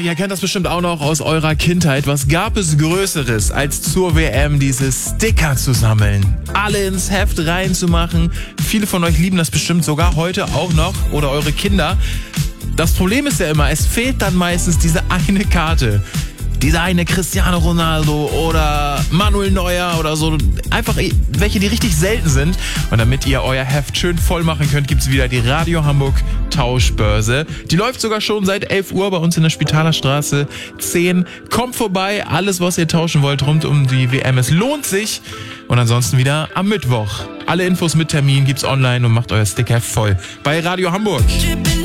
ihr kennt das bestimmt auch noch aus eurer Kindheit. Was gab es Größeres, als zur WM diese Sticker zu sammeln? Alle ins Heft reinzumachen. Viele von euch lieben das bestimmt sogar heute auch noch. Oder eure Kinder. Das Problem ist ja immer, es fehlt dann meistens diese eine Karte. Dieser eine Cristiano Ronaldo oder Manuel Neuer oder so. Einfach welche, die richtig selten sind. Und damit ihr euer Heft schön voll machen könnt, gibt es wieder die Radio Hamburg Tauschbörse. Die läuft sogar schon seit 11 Uhr bei uns in der Spitalerstraße 10. Kommt vorbei, alles was ihr tauschen wollt rund um die WM. Es lohnt sich. Und ansonsten wieder am Mittwoch. Alle Infos mit Termin gibt's online und macht euer Stickheft voll bei Radio Hamburg.